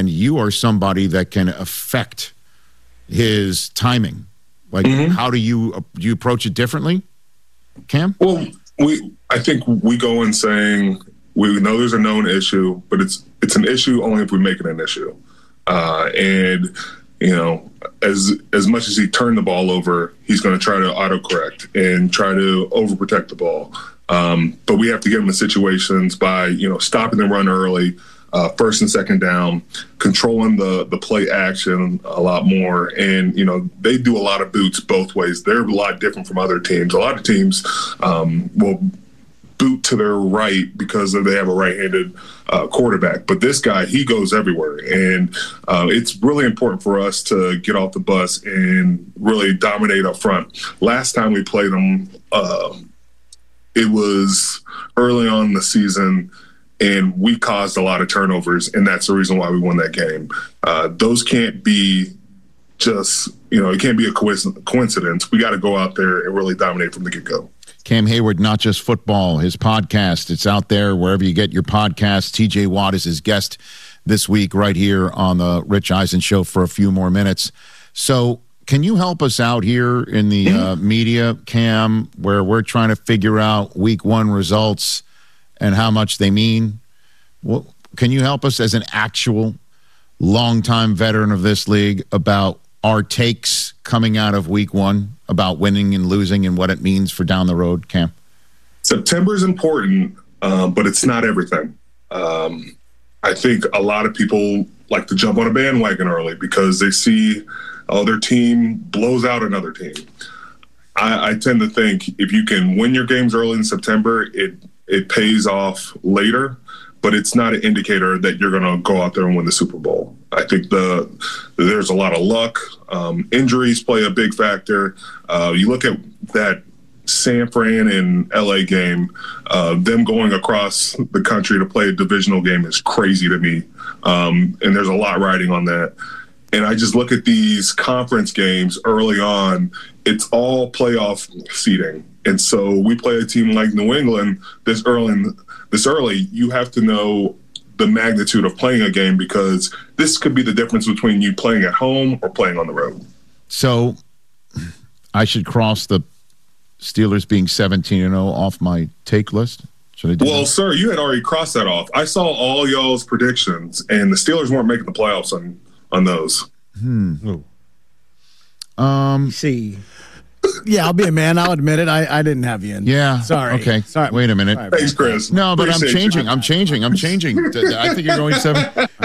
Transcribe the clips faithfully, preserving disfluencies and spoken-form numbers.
and you are somebody that can affect his timing. Like, mm-hmm. how do you do you approach it differently, Cam? Well, we I think we go in saying we know there's a known issue, but it's it's an issue only if we make it an issue. Uh, and you know, as as much as he turned the ball over, he's going to try to autocorrect and try to overprotect the ball. Um, but we have to get him in situations by you know stopping the run early. Uh, first and second down, controlling the the play action a lot more. And, you know, they do a lot of boots both ways. They're a lot different from other teams. A lot of teams um, will boot to their right because they have a right-handed uh, quarterback. But this guy, he goes everywhere. And uh, it's really important for us to get off the bus and really dominate up front. Last time we played them, uh, it was early on in the season, and we caused a lot of turnovers, and that's the reason why we won that game. Uh, those can't be just, you know, it can't be a coincidence. We got to go out there and really dominate from the get-go. Cam Hayward, Not Just Football, his podcast. It's out there wherever you get your podcasts. T J Watt is his guest this week right here on the Rich Eisen Show for a few more minutes. So can you help us out here in the uh, media, Cam, where we're trying to figure out week one results and how much they mean? Well, can you help us as an actual longtime veteran of this league about our takes coming out of week one about winning and losing and what it means for down the road, Cam? September is important, uh, but it's not everything. Um, I think a lot of people like to jump on a bandwagon early because they see, oh, their team blows out another team. I, I tend to think if you can win your games early in September, it it pays off later, but it's not an indicator that you're going to go out there and win the Super Bowl. I think the there's a lot of luck. Um, injuries play a big factor. Uh, you look at that San Fran and L A game, uh, them going across the country to play a divisional game is crazy to me. Um, and there's a lot riding on that. And I just look at these conference games early on, it's all playoff seeding. And so we play a team like New England this early, this early, you have to know the magnitude of playing a game because this could be the difference between you playing at home or playing on the road. So I should cross the Steelers being seventeen and oh off my take list? Should I do Well, that? sir, you had already crossed that off. I saw all y'all's predictions, and the Steelers weren't making the playoffs on, on those. Hmm. Um. See. Yeah, I'll be a man. I'll admit it. I, I didn't have you in. Yeah. Sorry. Okay. Sorry. Wait a minute. Sorry, Thanks, Chris. No, but Appreciate I'm changing. you. I'm changing. I'm changing. I think you're going seven.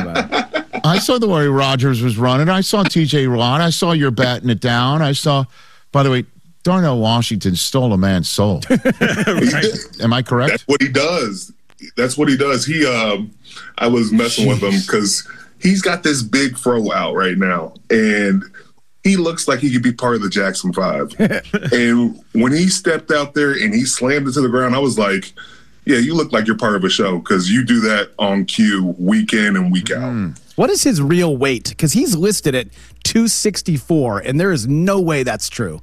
I saw the way Rodgers was running. I saw T J Watt. I saw you're batting it down. I saw, by the way, Darnell Washington stole a man's soul. Right. Am I correct? That's what he does. That's what he does. He, um, I was messing with him because he's got this big fro out right now, and he looks like he could be part of the Jackson Five. And when he stepped out there and he slammed it to the ground, I was like, yeah, you look like you're part of a show because you do that on cue week in and week out. Mm. What is his real weight? Because he's listed at two sixty-four, and there is no way that's true.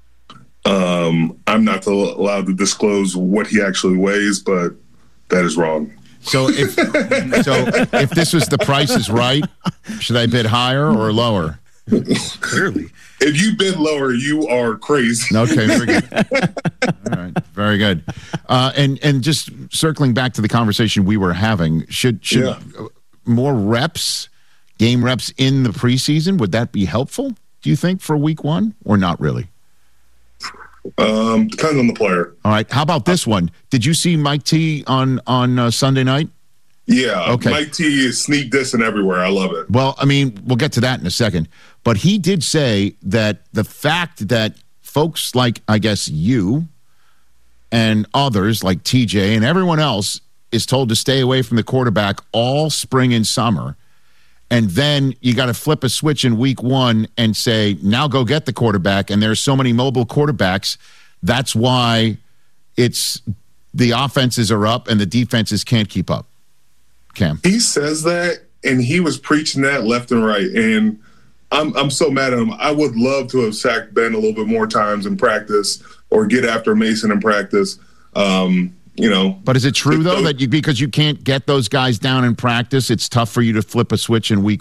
Um, I'm not allowed to disclose what he actually weighs, but that is wrong. So if so, if this was The Price is Right, should I bid higher or lower? Clearly. If you bid lower, you are crazy. Okay, very good. All right, very good. Uh, and and just circling back to the conversation we were having, should should Yeah. more reps, game reps in the preseason, would that be helpful, do you think, for week one, or not really? Um, depends on the player. All right, how about this one? Did you see Mike T on, on uh, Sunday night? Yeah, Okay. Mike T is sneak dissing everywhere. I love it. Well, I mean, we'll get to that in a second. But he did say that the fact that folks like, I guess, you and others like T J and everyone else is told to stay away from the quarterback all spring and summer, and then you got to flip a switch in week one and say, now go get the quarterback, and there's so many mobile quarterbacks, that's why it's the offenses are up and the defenses can't keep up. Cam. He says that, and he was preaching that left and right, and I'm I'm so mad at him. I would love to have sacked Ben a little bit more times in practice or get after Mason in practice. Um, you know. But is it true, though, that you, because you can't get those guys down in practice, it's tough for you to flip a switch in week